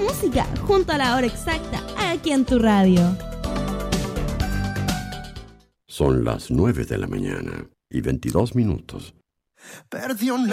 música junto a la hora exacta, aquí en tu radio. Son las 9 de la mañana y 22 minutos. Perdió una